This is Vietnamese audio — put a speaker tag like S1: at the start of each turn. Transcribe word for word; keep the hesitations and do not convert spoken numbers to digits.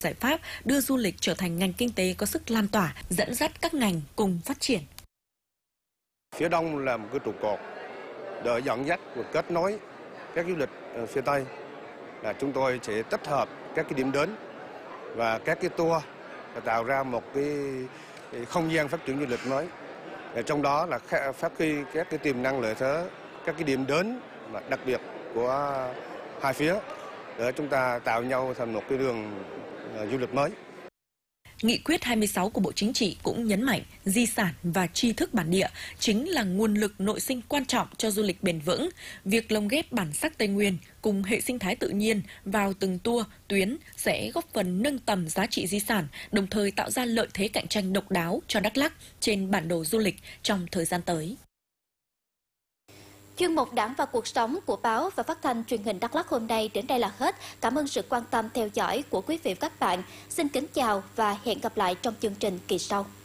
S1: giải pháp đưa du lịch trở thành ngành kinh tế có sức lan tỏa, dẫn dắt các ngành cùng phát triển.
S2: Phía Đông là một cái trụ cột để dẫn dắt và kết nối các du lịch phía Tây. Là chúng tôi sẽ tích hợp các cái điểm đến và các cái tour để tạo ra một cái không gian phát triển du lịch mới. Trong đó là phát huy các cái tiềm năng lợi thế, các cái điểm đến mà đặc biệt của hai phía để chúng ta tạo nhau thành một cái đường du lịch mới.
S1: Nghị quyết hai mươi sáu của Bộ Chính trị cũng nhấn mạnh di sản và tri thức bản địa chính là nguồn lực nội sinh quan trọng cho du lịch bền vững. Việc lồng ghép bản sắc Tây Nguyên cùng hệ sinh thái tự nhiên vào từng tour, tuyến sẽ góp phần nâng tầm giá trị di sản, đồng thời tạo ra lợi thế cạnh tranh độc đáo cho Đắk Lắk trên bản đồ du lịch trong thời gian tới.
S3: Chuyên mục Đảng và Cuộc sống của báo và phát thanh truyền hình Đắk Lắk hôm nay đến đây là hết. Cảm ơn sự quan tâm theo dõi của quý vị và các bạn. Xin kính chào và hẹn gặp lại trong chương trình kỳ sau.